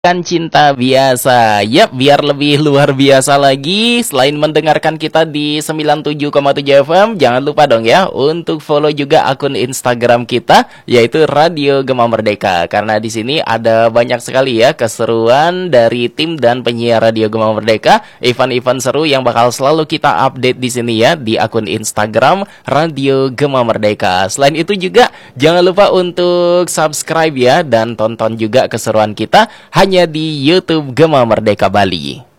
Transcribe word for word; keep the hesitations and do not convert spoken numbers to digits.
Kan cinta biasa. Yap, biar lebih luar biasa lagi, selain mendengarkan kita di sembilan puluh tujuh koma tujuh F M, jangan lupa dong ya untuk follow juga akun Instagram kita, yaitu Radio Gema Merdeka. Karena di sini ada banyak sekali ya keseruan dari tim dan penyiar Radio Gema Merdeka, event-event seru yang bakal selalu kita update di sini ya di akun Instagram Radio Gema Merdeka. Selain itu juga jangan lupa untuk subscribe ya dan tonton juga keseruan kita hanya di YouTube Gema Merdeka Bali.